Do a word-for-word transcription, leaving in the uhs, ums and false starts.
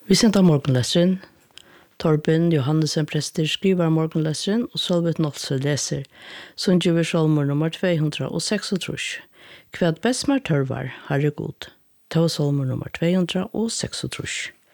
Vi sendte morgenleseren. Torben Johannesen prester skriver morgenleseren, og Solveig Nolse leser. Som gjør salmer nummer två hundra seksogtrus. Kvad best mer tørvar, herregud. Ta salmer nummer två hundra seksogtrus.